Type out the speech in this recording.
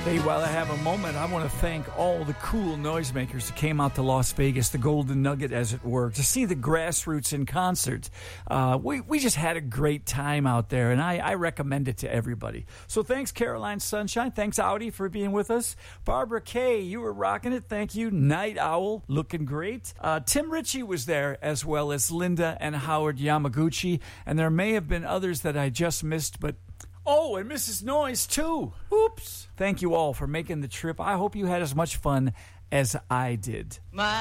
Hey, while I have a moment, I want to thank all the cool noisemakers who came out to Las Vegas, the Golden Nugget, as it were, to see the Grassroots in concert. We just had a great time out there, and I recommend it to everybody. So thanks, Caroline Sunshine. Thanks, Audi, for being with us. Barbara Kay, you were rocking it. Thank you. Night Owl, looking great. Tim Ritchie was there, as well as Linda and Howard Yamaguchi, and there may have been others that I just missed, but... Oh, and Mrs. Noise, too. Oops. Thank you all for making the trip. I hope you had as much fun as I did.